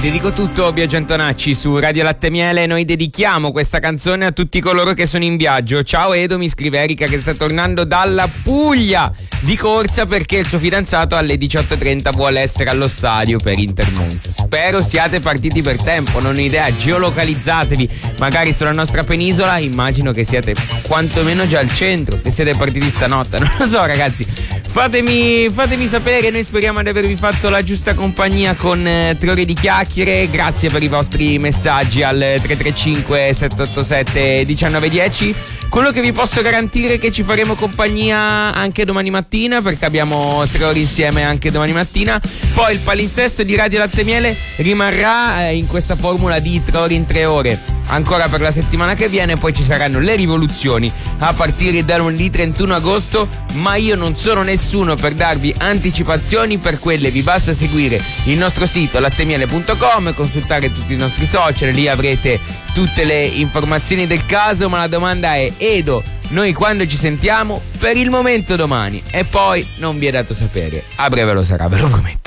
Dedico tutto, Biagio Antonacci, su Radio Latte Miele. Noi dedichiamo questa canzone a tutti coloro che sono in viaggio. Ciao Edo, mi scrive Erika che sta tornando dalla Puglia di corsa perché il suo fidanzato alle 18:30 vuole essere allo stadio per Inter Monza. Spero siate partiti per tempo, non ho idea, geolocalizzatevi magari sulla nostra penisola. Immagino che siete quantomeno già al centro, che siete partiti stanotte, non lo so ragazzi. Fatemi sapere, noi speriamo di avervi fatto la giusta compagnia con 3 ore di chiacchiere. Grazie per i vostri messaggi al 335 787 1910. Quello che vi posso garantire è che ci faremo compagnia anche domani mattina, perché abbiamo 3 ore insieme anche domani mattina. Poi il palinsesto di Radio Latte Miele rimarrà in questa formula di 3 ore in 3 ore ancora per la settimana che viene. Poi ci saranno le rivoluzioni a partire da lunedì 31 agosto, ma io non sono nessuno per darvi anticipazioni. Per quelle vi basta seguire il nostro sito lattemiele.com, consultare tutti i nostri social, lì avrete tutte le informazioni del caso. Ma la domanda è: Edo, noi quando ci sentiamo? Per il momento domani, e poi non vi è dato sapere, a breve lo sarà, ve lo prometto.